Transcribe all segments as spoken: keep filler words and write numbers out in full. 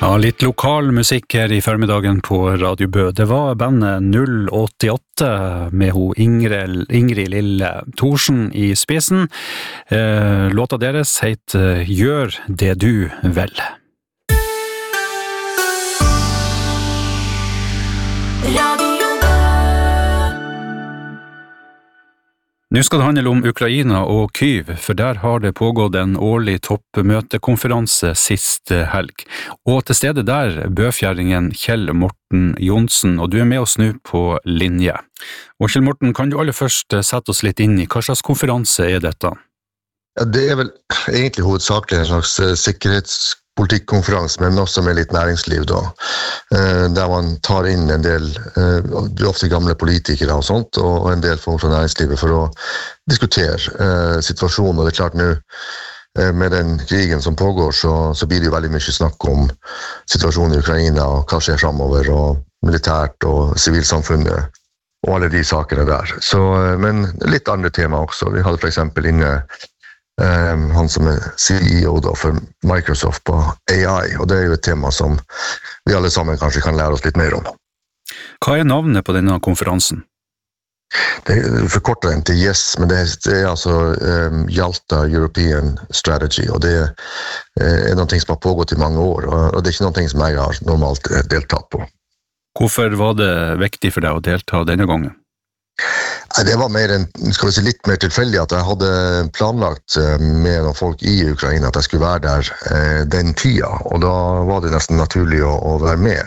Ja, litt lokal musikk her i formiddagen på Radio Bø. Det var bandet null åttiåtte med ho Ingrid, Ingrid Lille Thorsen i spisen. Eh, låta deres heter Gjør det du vel. Nå skal det handle om Ukraina og Kyiv, for der har det pågått en årlig toppmøtekonferanse sist helg. Og til stede der bøfjæringen Kjell Morten Johnsen, og du er med oss nå på linje. Og Kjell Morten, kan du aller først sette oss litt inn i hva slags konferanse er dette? Ja, det er vel egentlig hovedsakelig en slags sikkerhetspolitikkonferanse, men også med litt næringsliv da, der man tar inn en del, det er ofte gamle politikere og sånt, og en del folk fra næringslivet for å diskutere situasjonen, og det er klart nå, med den krigen som pågår, så, så blir det jo veldig mye snakk om situasjonen i Ukraina, og hva skjer fremover, og militært og sivilsamfunnet, og alle de sakene der. Så, men litt andre tema også. Vi hadde for eksempel inne Um, han som er C E O da, for Microsoft på A I, og det er jo et tema som vi alle sammen kanskje kan lære oss litt mer om. Hva er navnet på denne konferansen? Det er forkortet den til YES, men det er, det er altså um, Yalta European Strategy, og det er, er noe som har pågått i mange år, og det er ikke noe som jeg har normalt deltatt på. Hvorfor var det viktig for deg å delta denne gangen? Det var mer en, skal vi si, litt mer tilfeldig at jeg hadde planlagt med noen folk i Ukraina at jeg skulle være der eh, den tida, og da var det nesten naturlig å, å være med.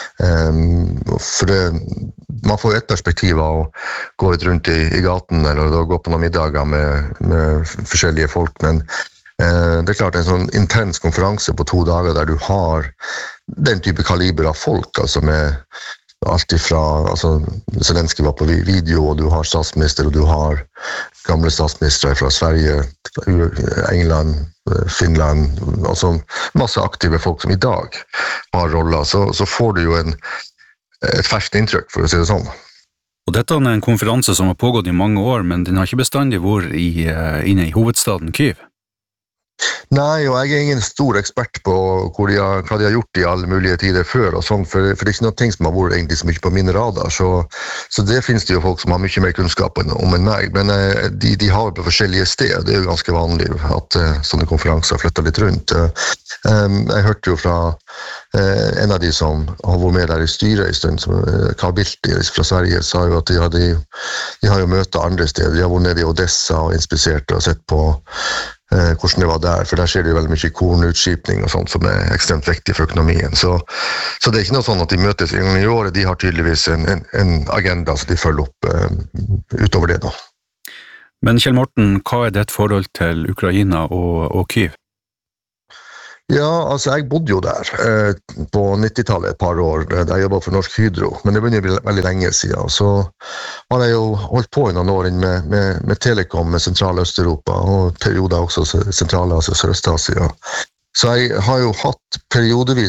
Um, for det, man får jo et perspektiv av å gå ut rundt i, i gaten eller å gå på noen middager med, med forskjellige folk, men eh, det er klart en sånn intens konferanse på to dager der du har den type kaliber av folk, altså med alt ifra, altså Zelenskyj var på video, og du har statsminister, og du har gamle statsministre fra Sverige, England, Finland, altså masse aktive folk som i dag har roller, så, så får du jo en, et ferskt inntrykk, for å si det sånn. Og dette er en konferanse som har pågått i mange år, men den har ikke bestandig vært i, inne i hovedstaden Kyiv. Nei, og jeg er ingen stor ekspert på hvor de har, hva de har gjort i alle mulige tider før, og sånn, for, for det er ikke noe ting som har vært egentlig så mye på min radar, så, så det finnes det jo folk som har mye mer kunnskap om enn meg, men uh, de, de har på forskjellige steder, det er jo ganske vanlig at uh, sånne konferanser flytter litt rundt. Uh, um, jeg hørte jo fra uh, en av de som har vært med der i styret i stund, som uh, Carl Bildt fra Sverige, sa jo at de, hadde, de har jo møtet andre steder, de har vært nede i Odessa og inspisert og sett på Eh, hvordan det var der, for der skjer det jo veldig mye kornutskipning og sånt som er ekstremt viktig for økonomien. Så, så det er ikke noe sånn at de møtes en gang i året, de har tydeligvis en, en, en agenda som de følger opp eh, utover det da. Men Kjell Morten, hva er ditt forhold til Ukraina og, og Kyiv? Ja, altså jeg bodde jo der eh, på nittitallet et par år, da jeg jobbet for Norsk Hydro, men det begynner jo veldig lenge siden. Så har jeg jo holdt på i noen år med, med, med Telekom med Sentral-Østeuropa, og perioder også Sentral-Asia og Sørøst-Asia. Så jeg har jo hatt periodevis